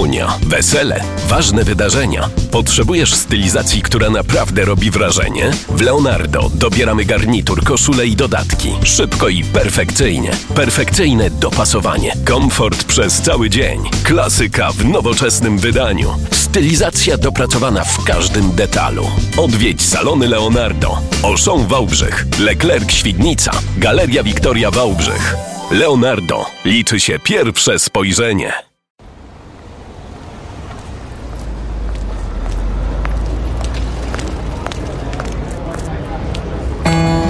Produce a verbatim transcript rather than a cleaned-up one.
Komunia, wesele, ważne wydarzenia. Potrzebujesz stylizacji, która naprawdę robi wrażenie? W Leonardo dobieramy garnitur, koszule i dodatki. Szybko i perfekcyjnie. Perfekcyjne dopasowanie. Komfort przez cały dzień. Klasyka w nowoczesnym wydaniu. Stylizacja dopracowana w każdym detalu. Odwiedź salony Leonardo. Auchan Wałbrzych, Leclerc Świdnica, Galeria Wiktoria Wałbrzych. Leonardo. Liczy się pierwsze spojrzenie.